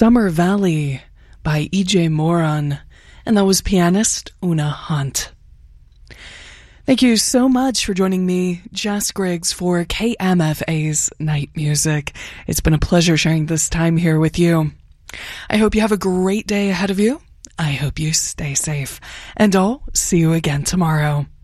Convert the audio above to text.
Summer Valley by E.J. Moran, and that was pianist Una Hunt. Thank you so much for joining me, Jess Griggs, for KMFA's Night Music. It's been a pleasure sharing this time here with you. I hope you have a great day ahead of you. I hope you stay safe, and I'll see you again tomorrow.